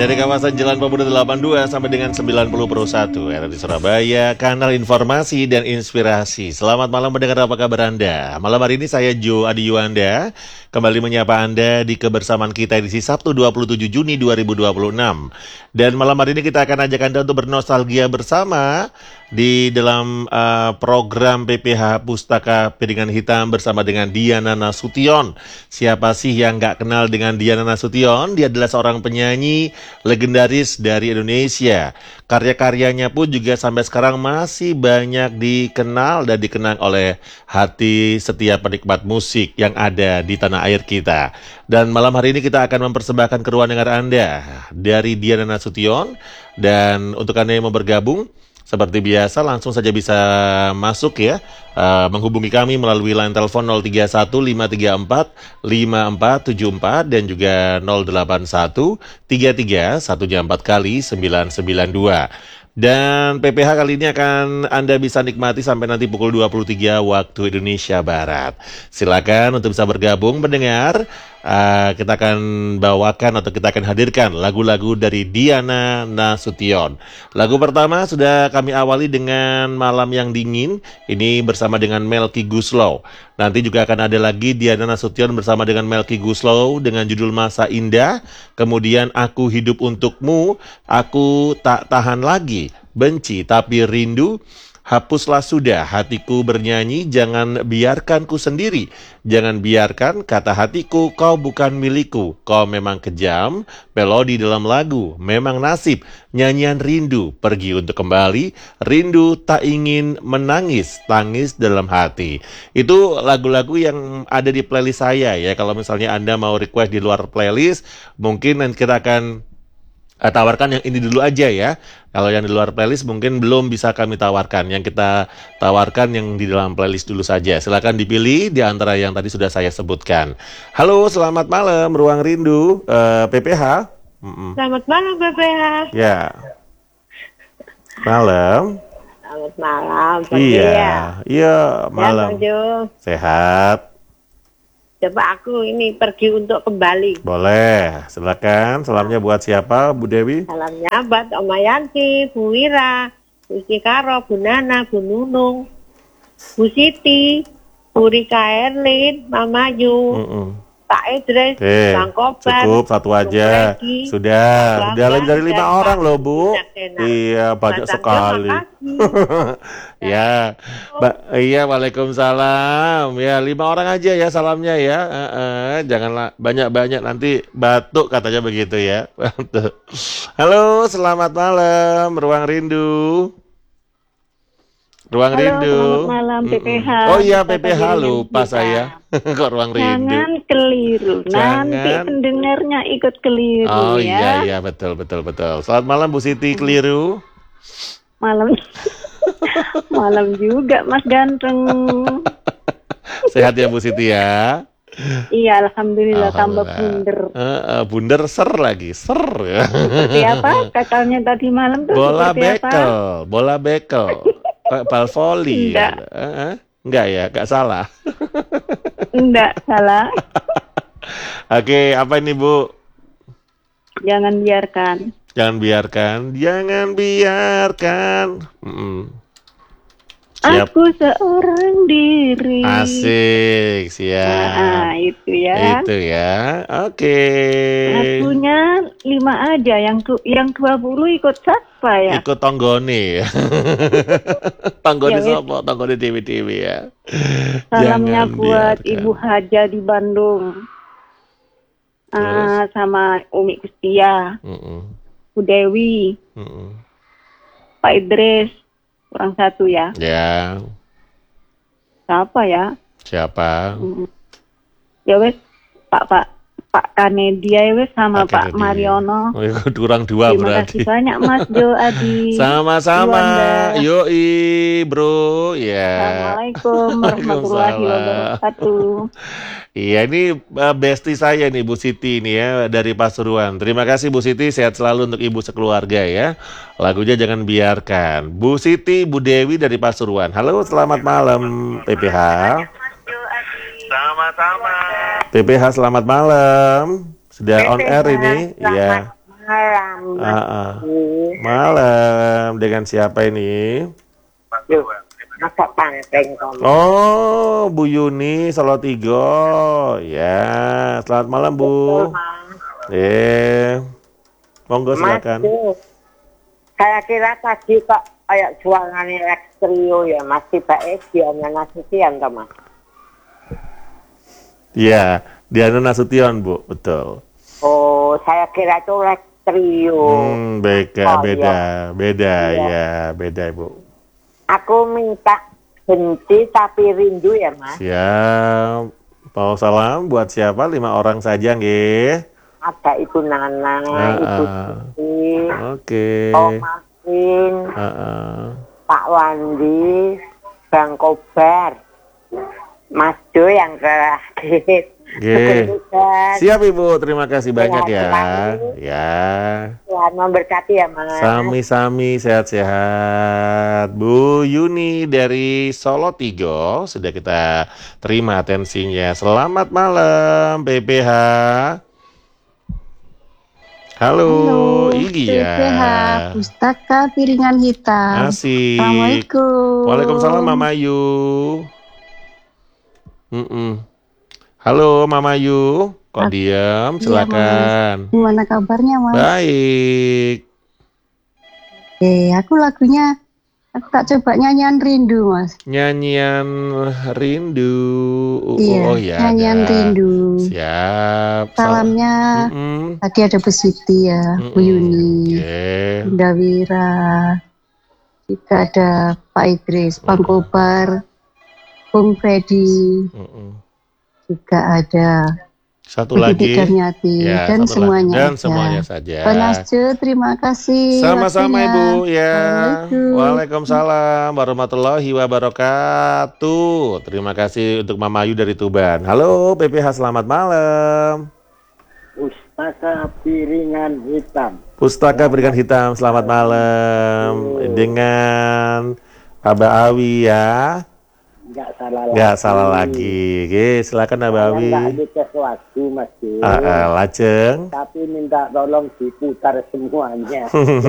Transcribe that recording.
dari kawasan Jalan Pemuda 82 sampai dengan 91 era di Surabaya, kanal informasi dan inspirasi. Selamat malam pendengar, apa kabar Anda? Malam hari ini saya Jo Adi Yuanda kembali menyapa Anda di kebersamaan kita edisi Sabtu 27 Juni 2026. Dan malam hari ini kita akan ajak Anda untuk bernostalgia bersama di dalam program PPH Pustaka Piringan Hitam bersama dengan Diana Nasution. Siapa sih yang nggak kenal dengan Diana Nasution? Dia adalah seorang penyanyi legendaris dari Indonesia. Karya-karyanya pun juga sampai sekarang masih banyak dikenal dan dikenang oleh hati setiap penikmat musik yang ada di tanah air kita. Dan malam hari ini kita akan mempersembahkan ke ruang dengar Anda dari Diana Nasution. Dan untuk Anda yang mau bergabung, seperti biasa langsung saja bisa masuk ya, menghubungi kami melalui line telepon 031 534 5474 dan juga 081 33 1 4 kali 992. Dan PPH kali ini akan Anda bisa nikmati sampai nanti pukul 23 waktu Indonesia Barat. Silakan untuk bisa bergabung mendengar. Kita akan bawakan atau kita akan hadirkan lagu-lagu dari Diana Nasution. Lagu pertama sudah kami awali dengan Malam Yang Dingin. Ini bersama dengan Melky Goeslaw. Nanti juga akan ada lagi Diana Nasution bersama dengan Melky Goeslaw dengan judul Masa Indah. Kemudian Aku Hidup Untukmu, Aku Tak Tahan Lagi, Benci Tapi Rindu, Hapuslah Sudah Hatiku Bernyanyi, Jangan Biarkan Ku Sendiri, Jangan Biarkan, Kata Hatiku Kau Bukan Milikku, Kau Memang Kejam, Melodi Dalam Lagu, Memang Nasib, Nyanyian Rindu, Pergi Untuk Kembali, Rindu Tak Ingin Menangis, Tangis Dalam Hati. Itu lagu-lagu yang ada di playlist saya ya. Kalau misalnya Anda mau request di luar playlist, mungkin nanti kita akan tawarkan yang ini dulu aja ya. Kalau yang di luar playlist mungkin belum bisa kami tawarkan. Yang kita tawarkan yang di dalam playlist dulu saja. Silakan dipilih di antara yang tadi sudah saya sebutkan. Halo, selamat malam Ruang Rindu PPH. Selamat malam PPH. Ya. Malam. Selamat malam. Iya, malam. Ya, sehat. Coba aku ini pergi untuk kembali. Boleh, silakan. Salamnya buat siapa, Bu Dewi? Salamnya buat Om Yanti, Bu Wira, Bu Cikaro, Bu Nana, Bu Nunung, Bu Siti, Bu Rika Erlin, Mama Yu, Pak Idris, Bang Kobar. Cukup satu aja. Sudah lebih dari 5 orang loh, Bu. Iya, banyak sekali. Ya, iya, waalaikumsalam. Ya, 5 orang aja ya salamnya ya. Janganlah banyak-banyak, nanti batuk katanya begitu ya. Halo, selamat malam, Ruang Rindu. Ruang Rindu. Selamat malam PPH. Oh iya, PPH lupa saya. Kok Ruang Rindu? Jangan keliru. Nanti pendengarnya ikut keliru ya. Oh iya, betul. Selamat malam Bu Siti, keliru. Malam. Malam juga Mas Ganteng. Sehat ya Bu Siti ya? Iya, alhamdulillah tambah bunder. Bunder ser lagi, ser. Seperti apa? Katanya tadi malam tuh bola bekel. Bal voli. Enggak ya, enggak salah. Enggak salah. Oke, apa ini Bu? Jangan biarkan. Siap. Aku seorang diri. Asik, siap. Nah, itu ya. Oke. Akunya 5 aja, yang 20 ikut siapa ya? Ikut Tonggone. Tonggone Ya, sopo? Tonggone dewi-dewi ya. Salamnya Jangan buat biarkan. Ibu Haja di Bandung. Terus? Sama Umi Kustia, Bu Dewi, Pak Idris, kurang 1 ya. Ya. Siapa ya? Siapa? Ya wes, Pak Kanedia ya wes, sama Pak Kanedia. Mariono. Oh, kurang 2 Terima berarti. kasih banyak Mas Jo Adi. Sama-sama. Yuanda. Yoi, bro. Ya. Assalamualaikum warahmatullahi wabarakatuh. Iya, ini bestie saya nih Bu Siti ini ya dari Pasuruan. Terima kasih Bu Siti, sehat selalu untuk ibu sekeluarga ya. Lagunya Jangan Biarkan. Bu Siti, Bu Dewi dari Pasuruan. Halo, selamat malam PPH. Sama-sama. PPH selamat malam. Sudah on air ini. Iya. Malam. Malam. Dengan siapa ini? Masak panteng kamu. Oh, Bu Yuni Salatiga. Ya, selamat malam Bu. Monggo silakan. Saya kira tadi kok kayak suaranya Rex Trio ya, Mas. Tiba-tiba Diana Nasution, Mas. Iya, Diana Nasution, Bu. Betul. Oh, saya kira itu Rex Trio. Beda ya, beda Bu. Aku minta benci tapi rindu ya, Mas. Siap. Mau salam buat siapa? 5 orang saja, nggih. Ada Ibu Nana, Ibu Siti, Oke. Om Martin, Pak Wandi, Bang Kobar, Mas Jo yang terakhir. Siap Ibu, terima kasih banyak ya. Ya. Tuhan memberkati ya, Mas. Sami-sami, sehat-sehat. Bu Yuni dari Solo Tigo sudah kita terima atensinya. Selamat malam PPH. Halo, iya. PPH, Pustaka Piringan Hitam. Asik. Assalamualaikum. Waalaikumsalam Mama Yu. Halo Mama Yu, kok diam? Silakan. Gimana kabarnya, Mas? Baik. Aku lagunya, aku tak coba nyanyian Rindu, Mas. Nyanyian Rindu. Oh ya. Nyanyian Rindu. Siap. Salamnya tadi ada Bu Siti ya, Bu Yuni, Bunda Wira, juga ada Pak Idris, Bang Kobar, Bung Freddy, juga ada satu lagi ya, dan semuanya saja. Pak Nasjo, terima kasih. Sama-sama waktunya. Ibu ya. Waalaikumsalam warahmatullahi wabarakatuh. Terima kasih untuk Mama Ayu dari Tuban. Halo PPH, selamat malam. Pustaka Piringan Hitam. Pustaka Piringan Hitam, selamat malam. Dengan Abah Awi ya. Nggak salah lagi. Oke, silakan Abah Awi. Nggak ada sesuatu, Mas. Lajeng. Tapi minta tolong diputar semuanya.